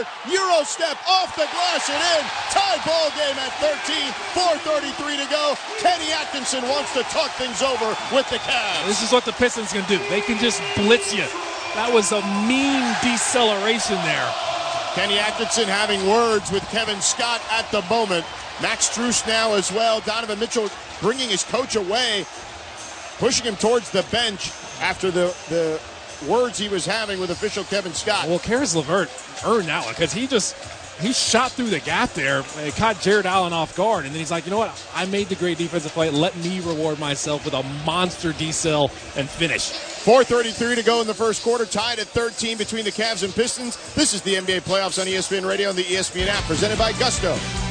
Euro step off the glass and in. Tie ball game at 13. 4:33 to go. Kenny Atkinson wants to talk things over with the Cavs. This is what the Pistons can do. They can just blitz you. That was a mean deceleration there. Kenny Atkinson having words with Kevin Scott at the moment. Max Strus now as well. Donovan Mitchell bringing his coach away, pushing him towards the bench after the words he was having with official Kevin Scott. Well, Karis LeVert earned that one because he shot through the gap there. It caught Jared Allen off guard, and then he's like, you know what? I made the great defensive play. Let me reward myself with a monster decel and finish. 4:33 to go in the first quarter, tied at 13 between the Cavs and Pistons. This is the NBA playoffs on ESPN Radio and the ESPN app, presented by Gusto.